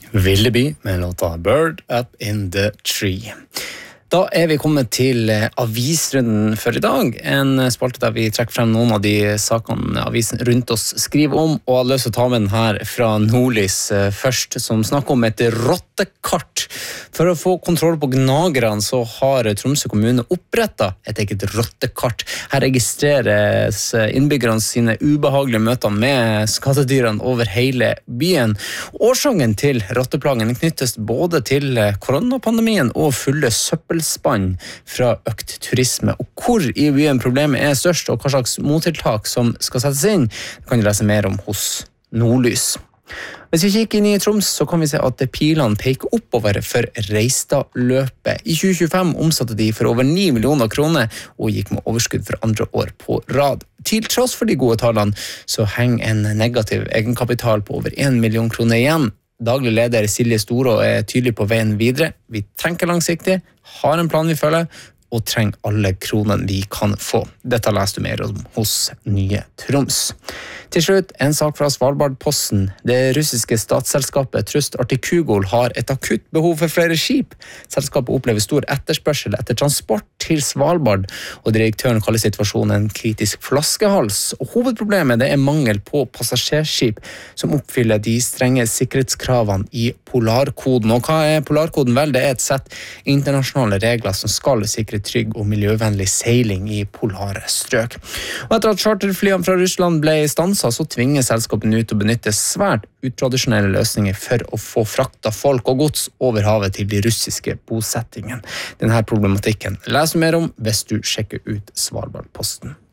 Villeby med låta Bird Up in the Tree. Da vi kommet til avisrunden for I dag, en spalte der vi trekker frem noen av de sakene avisen rundt oss skriver om, og jeg har lyst til å ta med den her fra Nordlys først, som snakker om et rottekart. For å få kontroll på gnagerne så har Tromsø kommune opprettet et eget rottekart. Her registreres innbyggerne sine ubehagelige møter med skattedyrene over hele byen. Årsaken til rotteplagen knyttes både til koronapandemien og fulle søppelspann fra økt turisme. Og hvor I byen problemet størst, og hva slags mottiltak som skal settes inn, kan du lese mer om hos Nordlys. Hvis vi kikker inn I Troms, så kan vi se at pilene peker oppover for Reistadløpet. I 2025 omsatte de for over 9 millioner kroner og gikk med overskudd for andre år på rad. Til tross for de gode tallene, så henger en negativ egenkapital på over 1 million kroner igjen. Daglig leder Silje Storå tydelig på veien videre. Vi tenker langsiktig, har en plan vi følger, og trenger alle kronene vi kan få. Dette leser du mer om hos Nye Troms. Til slutt, en sak fra Svalbardposten. Det russiske statsselskapet Trust Artikugol har et akutt behov for flere skip. Selskapet opplever stor etterspørsel etter transport til Svalbard, og direktøren kaller situasjonen en kritisk flaskehals. Og hovedproblemet det mangel på passasjerskip som oppfyller de strenge sikkerhetskravene I Polarkoden. Og hva Polarkoden? Vel, det et sett internasjonale regler som skal sikre trygg og miljøvennlig seiling I polare strøk. Og etter at charterflyene fra Russland ble stanset, så tvinger selskapet ut å benytte svært utradisjonelle løsninger for å få frakta folk og gods over havet til de russiske bosettingene. Denne problematikken leser du mer om hvis du sjekker ut Svalbardposten.